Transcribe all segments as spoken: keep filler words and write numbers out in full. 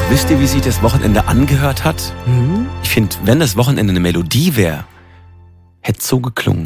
Wisst ihr, wie sich das Wochenende angehört hat? Mhm. Ich finde, wenn das Wochenende eine Melodie wäre, hätte es so geklungen.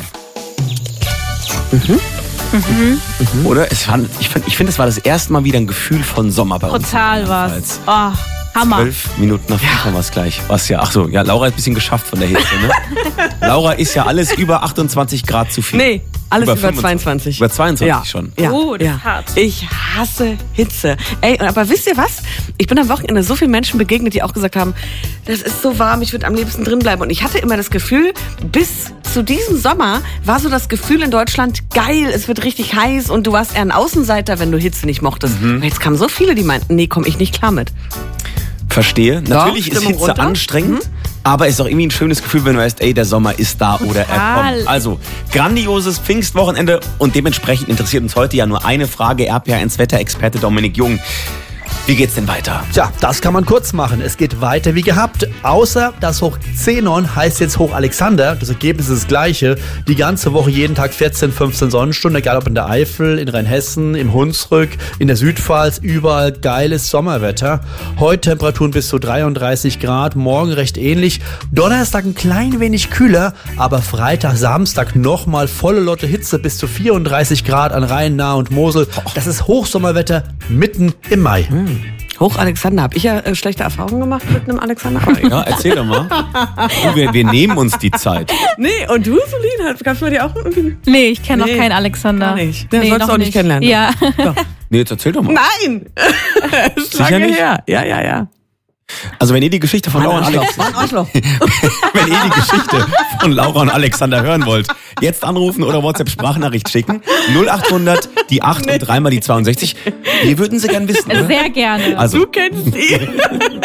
Mhm. Mhm. Mhm. Oder? Es war, ich finde, ich find, es war das erste Mal wieder ein Gefühl von Sommer bei uns. Total was. Oh, Hammer. Zwölf Minuten nach fünf haben wir es gleich. Was ja, ach so, ja, Laura hat ein bisschen geschafft von der Hitze, ne? Laura ist ja alles über achtundzwanzig Grad zu viel. Nee, alles über, Über zweiundzwanzig. Über zweiundzwanzig Ja. schon. Ja. Oh, das ja. ist hart. Ich hasse Hitze. Ey, aber wisst ihr was? Ich bin am Wochenende so vielen Menschen begegnet, die auch gesagt haben, das ist so warm, ich würde am liebsten drin bleiben. Und ich hatte immer das Gefühl, bis zu diesem Sommer war so das Gefühl in Deutschland, geil, es wird richtig heiß und du warst eher ein Außenseiter, wenn du Hitze nicht mochtest. Mhm. Aber jetzt kamen so viele, die meinten, nee, komm ich nicht klar mit. Verstehe. Natürlich ist Stimmung Hitze runter. anstrengend, aber es ist auch irgendwie ein schönes Gefühl, wenn du weißt, ey, der Sommer ist da oder er Total. kommt. Also, grandioses Pfingstwochenende und dementsprechend interessiert uns heute ja nur eine Frage. R P R eins Wetterexperte Dominik Jung. Wie geht's denn weiter? Tja, das kann man kurz machen. Es geht weiter wie gehabt. Außer das Hoch Zenon heißt jetzt Hoch Alexander. Das Ergebnis ist das gleiche. Die ganze Woche jeden Tag vierzehn, fünfzehn Sonnenstunden. Egal ob in der Eifel, in Rheinhessen, im Hunsrück, in der Südpfalz. Überall geiles Sommerwetter. Heute Temperaturen bis zu dreiunddreißig Grad. Morgen recht ähnlich. Donnerstag ein klein wenig kühler. Aber Freitag, Samstag nochmal volle Lotte Hitze bis zu vierunddreißig Grad an Rhein, Nahe und Mosel. Das ist Hochsommerwetter mitten im Mai. Hoch Alexander, habe ich ja äh, schlechte Erfahrungen gemacht mit einem Alexander? Ja, erzähl doch mal. Du, wir, wir nehmen uns die Zeit. Nee, und du, Solin, kannst du dir auch irgendwie... Nee, ich kenne Nee, noch keinen Alexander. gar nicht. Den Nee, sollst du noch auch nicht kennenlernen. Ja. Nee, jetzt erzähl doch mal. Nein! Ist Sicher lange nicht? her. Ja, ja, ja. Also wenn ihr die Geschichte von Laura und Alex, Mann, Arschloch. wenn ihr die Geschichte von Laura und Alexander hören wollt, jetzt anrufen oder WhatsApp-Sprachnachricht schicken. null achthundert, die acht und dreimal die zweiundsechzig. Wir würden sie gern wissen. Ne? Sehr gerne. Also, Du kennst ihn.